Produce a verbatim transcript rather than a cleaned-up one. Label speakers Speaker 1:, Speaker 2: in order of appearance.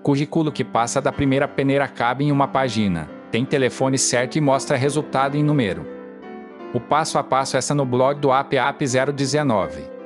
Speaker 1: currículo que passa da primeira peneira cabe em uma página, tem telefone certo e mostra resultado em número. O passo a passo está no blog do A P A P zero dezenove.